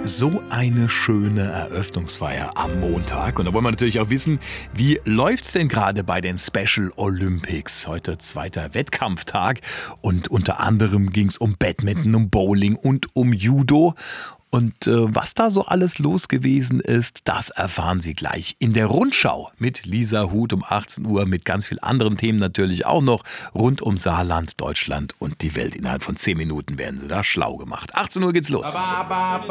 So eine schöne Eröffnungsfeier am Montag. Und da wollen wir natürlich auch wissen, wie läuft's denn gerade bei den Special Olympics? Heute zweiter Wettkampftag und unter anderem ging's um Badminton, um Bowling und um Judo. Und was da so alles los gewesen ist, das erfahren Sie gleich in der Rundschau mit Lisa Huth um 18 Uhr, mit ganz vielen anderen Themen natürlich auch noch rund um Saarland, Deutschland und die Welt. Innerhalb von 10 Minuten werden Sie da schlau gemacht. 18 Uhr geht's los.